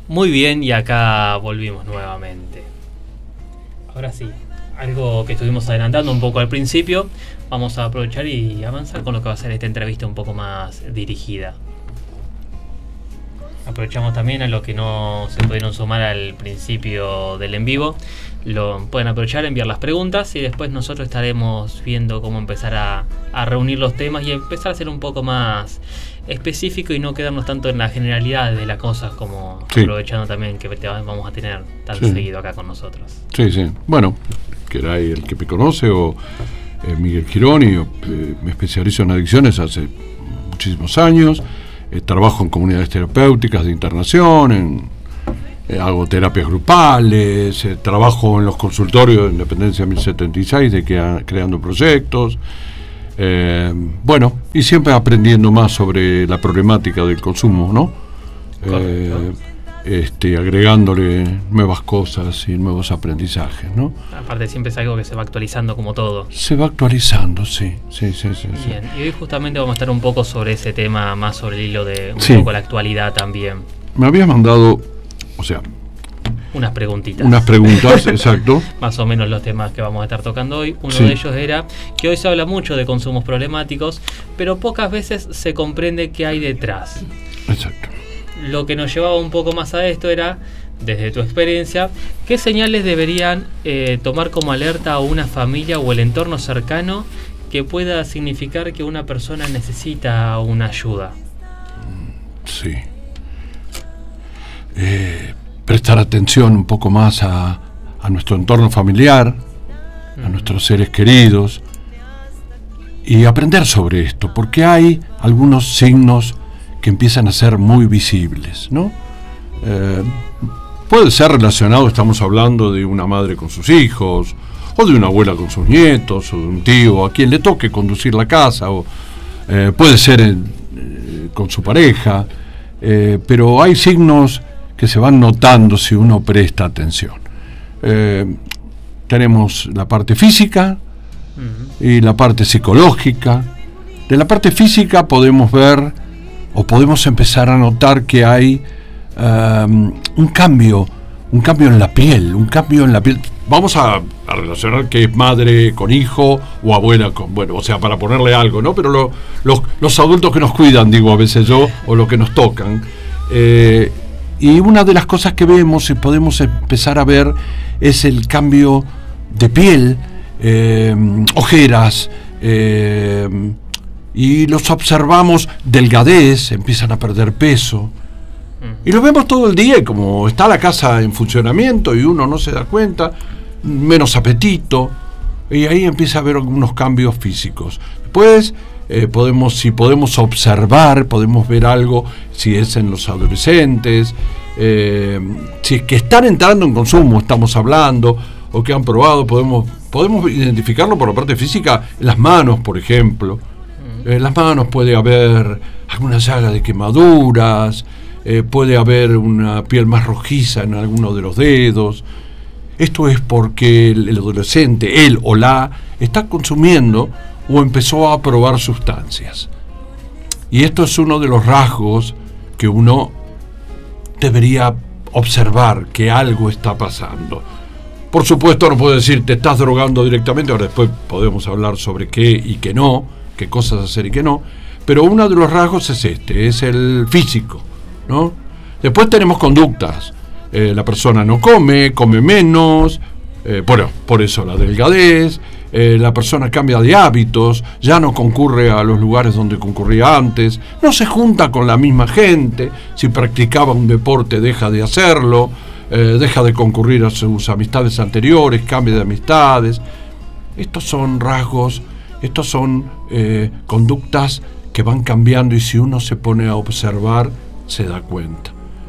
Muy bien, y acá volvimos nuevamente. Ahora sí, algo que estuvimos adelantando un poco al principio, vamos a aprovechar y avanzar con lo que va a ser esta entrevista un poco más dirigida. Aprovechamos también a los que no se pudieron sumar al principio del en vivo. Lo pueden aprovechar, enviar las preguntas y después nosotros estaremos viendo cómo empezar a reunir los temas y empezar a ser un poco más específico y no quedarnos tanto en la generalidad de las cosas, como aprovechando también que te vamos a tener tan seguido acá con nosotros. Sí. Bueno, que era el que me conoce, o Miguel Gironi, me especializo en adicciones hace muchísimos años. Trabajo en comunidades terapéuticas de internación, hago terapias grupales, trabajo en los consultorios de Independencia 1076 creando proyectos, y siempre aprendiendo más sobre la problemática del consumo, ¿no? Agregándole nuevas cosas y nuevos aprendizajes, ¿no? Aparte siempre es algo que se va actualizando como todo. Se va actualizando, sí. Bien, y hoy justamente vamos a estar un poco sobre ese tema, más sobre el hilo de un poco la actualidad también. Me habías mandado, unas preguntitas. Unas preguntas, exacto. Más o menos los temas que vamos a estar tocando hoy. Uno de ellos era que hoy se habla mucho de consumos problemáticos, pero pocas veces se comprende qué hay detrás. Exacto. Lo que nos llevaba un poco más a esto era, desde tu experiencia, ¿qué señales deberían tomar como alerta a una familia o el entorno cercano que pueda significar que una persona necesita una ayuda? Sí. Prestar atención un poco más a nuestro entorno familiar, a nuestros seres queridos, y aprender sobre esto, porque hay algunos signos que empiezan a ser muy visibles, ¿no? Puede ser relacionado, estamos hablando de una madre con sus hijos, o de una abuela con sus nietos, o de un tío a quien le toque conducir la casa, o puede ser con su pareja, pero hay signos que se van notando si uno presta atención. Tenemos la parte física y la parte psicológica. De la parte física podemos ver o podemos empezar a notar que hay un cambio en la piel, Vamos a relacionar que es madre con hijo o abuela con, para ponerle algo, ¿no? Pero los adultos que nos cuidan, digo a veces yo, o los que nos tocan. Y una de las cosas que vemos y podemos empezar a ver es el cambio de piel, ojeras, y los observamos, delgadez, empiezan a perder peso, y lo vemos todo el día, y como está la casa en funcionamiento y uno no se da cuenta, menos apetito, y ahí empieza a haber algunos cambios físicos. Después si podemos observar, podemos ver algo, si es en los adolescentes, si es que están entrando en consumo, estamos hablando, o que han probado, podemos identificarlo por la parte física, en las manos, por ejemplo. En las manos puede haber alguna llaga de quemaduras, puede haber una piel más rojiza en alguno de los dedos. Esto es porque el adolescente, él o la, está consumiendo o empezó a probar sustancias. Y esto es uno de los rasgos que uno debería observar, que algo está pasando. Por supuesto no puedo decir te estás drogando directamente, ahora después podemos hablar sobre qué y qué no, qué cosas hacer y qué no, pero uno de los rasgos es es el físico, ¿no? Después tenemos conductas. La persona no come menos, por eso la delgadez, la persona cambia de hábitos, ya no concurre a los lugares donde concurría antes, no se junta con la misma gente, si practicaba un deporte deja de hacerlo, deja de concurrir a sus amistades anteriores, cambia de amistades. Estos son rasgos, estos son conductas que van cambiando, y si uno se pone a observar se da cuenta.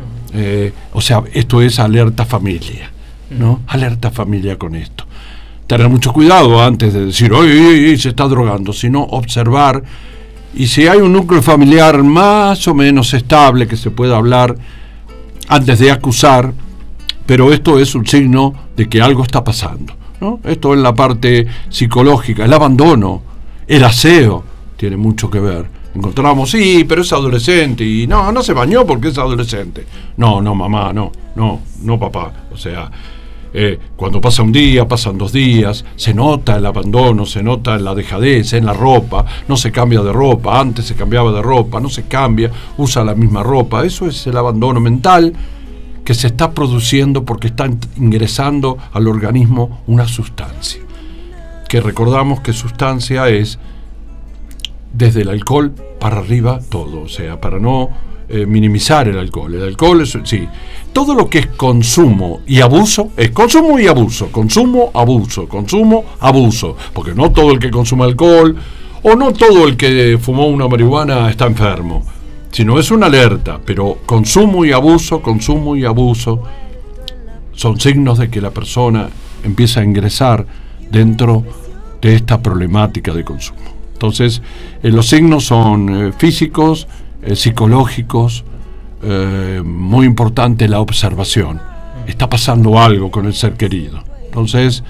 Esto es alerta familia, ¿no? Alerta familia con esto. Tener mucho cuidado antes de decir, oye, se está drogando, sino observar, y si hay un núcleo familiar más o menos estable que se pueda hablar antes de acusar, pero esto es un signo de que algo está pasando, ¿no? Esto es la parte psicológica, el abandono, el aseo tiene mucho que ver. encontramos, sí, pero es adolescente, y no se bañó porque es adolescente. No, mamá, no, papá. O sea, cuando pasa un día, pasan 2 días, se nota el abandono, se nota la dejadez en la ropa, no se cambia de ropa, antes se cambiaba de ropa, no se cambia, usa la misma ropa. Eso es el abandono mental que se está produciendo porque está ingresando al organismo una sustancia. Que recordamos que sustancia es desde el alcohol para arriba todo, o sea, para no minimizar el alcohol. El alcohol es, sí, todo lo que es consumo y abuso, es consumo y abuso, consumo, abuso, porque no todo el que consume alcohol o no todo el que fumó una marihuana está enfermo, sino es una alerta, pero consumo y abuso son signos de que la persona empieza a ingresar dentro de esta problemática de consumo. Entonces, los signos son físicos, psicológicos, muy importante la observación. Está pasando algo con el ser querido. Entonces,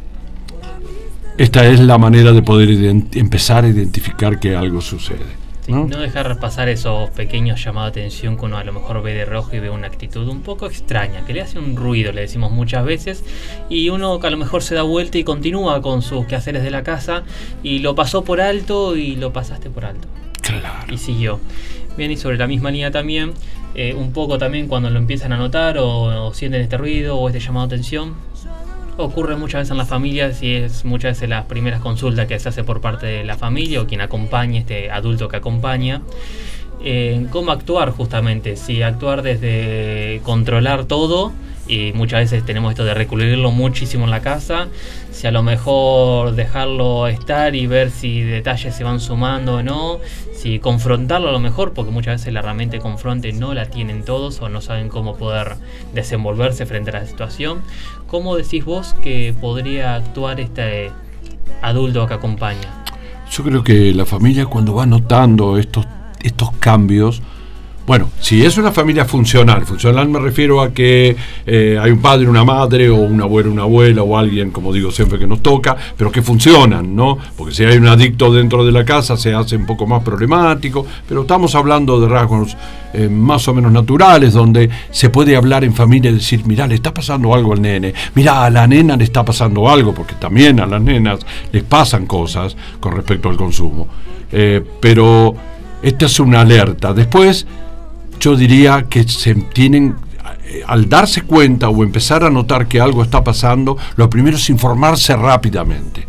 esta es la manera de poder empezar a identificar que algo sucede. Sí, no dejar pasar esos pequeños llamados de atención que uno a lo mejor ve de rojo y ve una actitud un poco extraña, que le hace un ruido, le decimos muchas veces, y uno que a lo mejor se da vuelta y continúa con sus quehaceres de la casa y lo pasó por alto y lo pasaste por alto. Claro. Y siguió. Bien, y sobre la misma línea también, un poco también cuando lo empiezan a notar o sienten este ruido o este llamado de atención, ocurre muchas veces en las familias y es muchas veces las primeras consultas que se hace por parte de la familia o quien acompaña, este adulto que acompaña, cómo actuar justamente, si actuar desde controlar todo, y muchas veces tenemos esto de recluirlo muchísimo en la casa, si a lo mejor dejarlo estar y ver si detalles se van sumando o no, si confrontarlo a lo mejor, porque muchas veces la herramienta de confronte no la tienen todos o no saben cómo poder desenvolverse frente a la situación. ¿Cómo decís vos que podría actuar este adulto que acompaña? Yo creo que la familia, cuando va notando estos cambios, bueno, si es una familia funcional me refiero a que hay un padre, una madre, o un abuelo, una abuela, o alguien, como digo siempre, que nos toca, pero que funcionan, ¿no? Porque si hay un adicto dentro de la casa se hace un poco más problemático, pero estamos hablando de rasgos más o menos naturales, donde se puede hablar en familia y decir, mirá, le está pasando algo al nene, mirá, a la nena le está pasando algo, porque también a las nenas les pasan cosas con respecto al consumo. Pero esta es una alerta. Después, yo diría que se tienen, al darse cuenta o empezar a notar que algo está pasando, lo primero es informarse rápidamente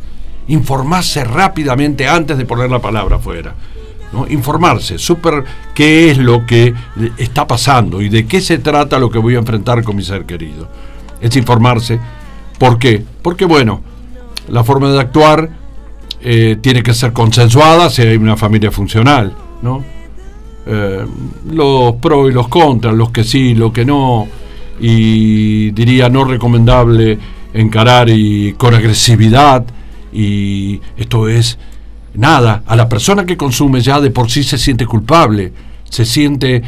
antes de poner la palabra afuera, ¿no? Informarse, qué es lo que está pasando y de qué se trata lo que voy a enfrentar con mi ser querido. Es informarse. ¿Por qué? Porque, bueno, la forma de actuar tiene que ser consensuada si hay una familia funcional, ¿no? Los pros y los contras, los que sí, los que no, y diría no recomendable encarar y con agresividad, y esto es nada, a la persona que consume ya de por sí se siente culpable, se siente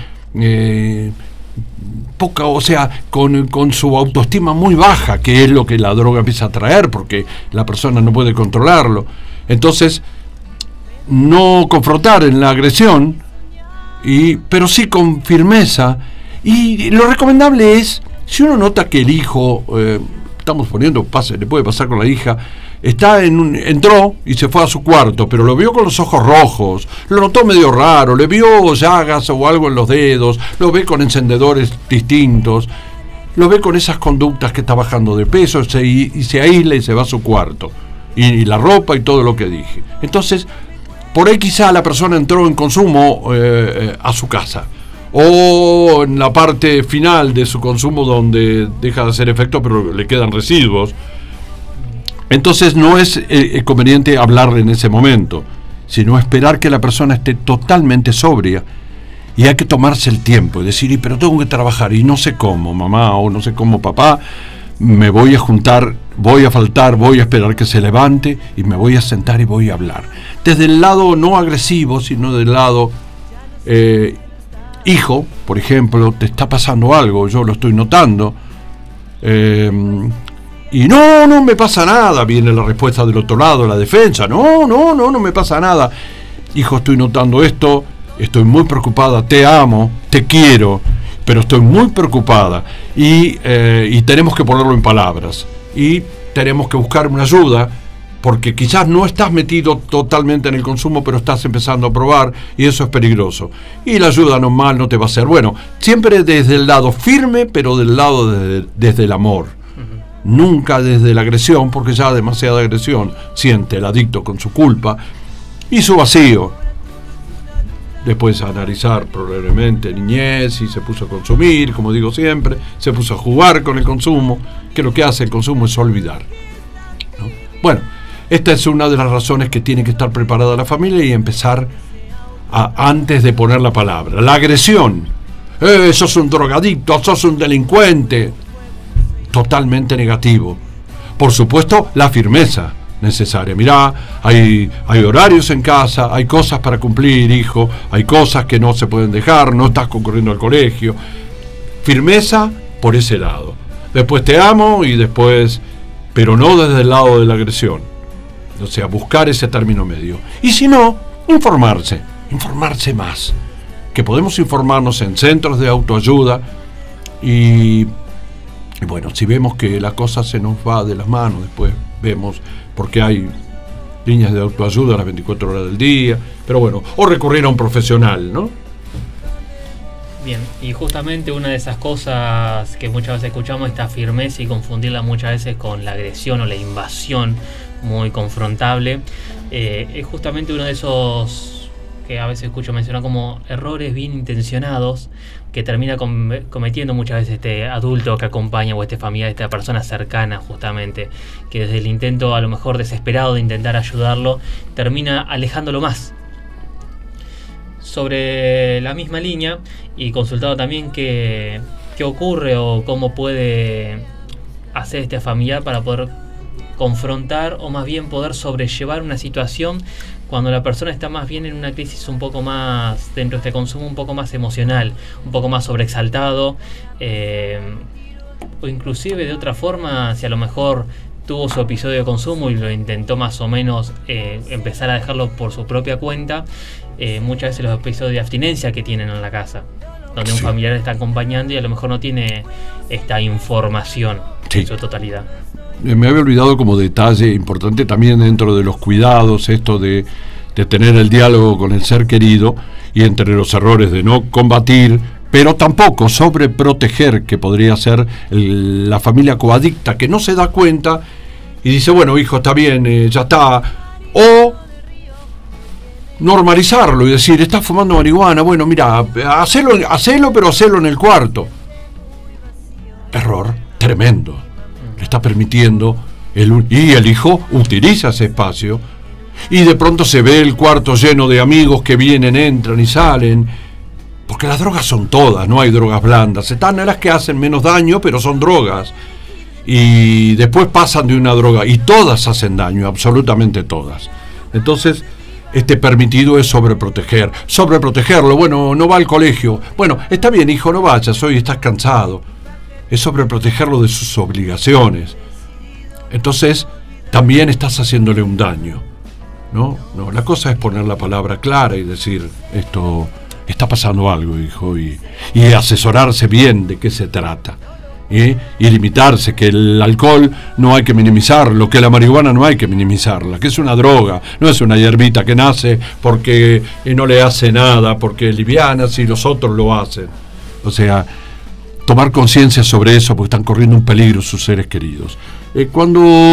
poca, o sea, con su autoestima muy baja, que es lo que la droga empieza a traer, porque la persona no puede controlarlo. Entonces, no confrontar en la agresión, pero sí con firmeza. Y lo recomendable es, si uno nota que el hijo, estamos poniendo, le puede pasar con la hija, entró y se fue a su cuarto, pero lo vio con los ojos rojos, lo notó medio raro, le vio llagas o algo en los dedos, lo ve con encendedores distintos, lo ve con esas conductas que está bajando de peso, y se aísla y se va a su cuarto, y la ropa y todo lo que dije. Entonces, por ahí quizá la persona entró en consumo a su casa, o en la parte final de su consumo donde deja de hacer efecto pero le quedan residuos. Entonces no es conveniente hablarle en ese momento, sino esperar que la persona esté totalmente sobria, y hay que tomarse el tiempo y decir, pero tengo que trabajar y no sé cómo, mamá, o no sé cómo, papá, me voy a juntar, voy a faltar, voy a esperar que se levante y me voy a sentar y voy a hablar. Desde el lado no agresivo, sino del lado hijo, por ejemplo, te está pasando algo, yo lo estoy notando, y no me pasa nada, viene la respuesta del otro lado, la defensa, no me pasa nada. hijo, estoy notando esto, estoy muy preocupada, te amo, te quiero, pero estoy muy preocupada y tenemos que ponerlo en palabras y tenemos que buscar una ayuda, porque quizás no estás metido totalmente en el consumo, pero estás empezando a probar y eso es peligroso. Y la ayuda normal no te va a hacer. Bueno, siempre desde el lado firme, pero del lado desde el amor. Nunca desde la agresión, porque ya demasiada agresión siente el adicto con su culpa y su vacío. Después analizar probablemente niñez y se puso a consumir, como digo siempre, se puso a jugar con el consumo, que lo que hace el consumo es olvidar, ¿no? Bueno, esta es una de las razones que tiene que estar preparada la familia y empezar antes de poner la palabra. La agresión, sos un drogadicto, sos un delincuente, totalmente negativo. Por supuesto, la firmeza necesaria. Mirá, hay horarios en casa, hay cosas para cumplir, hijo, hay cosas que no se pueden dejar, no estás concurriendo al colegio. Firmeza por ese lado. Después te amo y después, pero no desde el lado de la agresión. O sea, buscar ese término medio. Y si no, informarse más. Que podemos informarnos en centros de autoayuda y bueno, si vemos que la cosa se nos va de las manos, después vemos, porque hay líneas de autoayuda a las 24 horas del día, pero bueno, o recurrir a un profesional, ¿no? Bien, y justamente una de esas cosas que muchas veces escuchamos, esta firmeza, y confundirla muchas veces con la agresión o la invasión muy confrontable, es justamente uno de esos que a veces escucho mencionar como errores bien intencionados que termina cometiendo muchas veces este adulto que acompaña o este familiar, esta persona cercana justamente, que desde el intento a lo mejor desesperado de intentar ayudarlo, termina alejándolo más. Sobre la misma línea, y consultado también qué ocurre o cómo puede hacer este familiar para poder confrontar o más bien poder sobrellevar una situación cuando la persona está más bien en una crisis un poco más, dentro de este consumo, un poco más emocional, un poco más sobreexaltado, o inclusive de otra forma, si a lo mejor tuvo su episodio de consumo y lo intentó más o menos empezar a dejarlo por su propia cuenta, muchas veces los episodios de abstinencia que tienen en la casa, donde un familiar está acompañando y a lo mejor no tiene esta información en su totalidad. Me había olvidado como detalle importante también dentro de los cuidados, esto de tener el diálogo con el ser querido, y entre los errores de no combatir, pero tampoco sobreproteger, que podría ser la familia coadicta, que no se da cuenta y dice, bueno, hijo, está bien, ya está, o normalizarlo y decir, estás fumando marihuana, bueno, mira, hacelo, pero hacelo en el cuarto. Error tremendo. Le está permitiendo, y el hijo utiliza ese espacio, y de pronto se ve el cuarto lleno de amigos que vienen, entran y salen, porque las drogas son todas, no hay drogas blandas, están las que hacen menos daño, pero son drogas, y después pasan de una droga, y todas hacen daño, absolutamente todas. Entonces, permitido es sobreprotegerlo. Bueno, no va al colegio, bueno, está bien, hijo, no vayas, hoy estás cansado. Es sobreprotegerlo de sus obligaciones. Entonces, también estás haciéndole un daño, ¿no? No, la cosa es poner la palabra clara y decir, esto está pasando algo, hijo, y asesorarse bien de qué se trata. Y limitarse, que el alcohol no hay que minimizarlo, que la marihuana no hay que minimizarla, que es una droga, no es una hierbita que nace porque no le hace nada, porque es liviana si los otros lo hacen. O sea, tomar conciencia sobre eso, porque están corriendo un peligro sus seres queridos. Cuando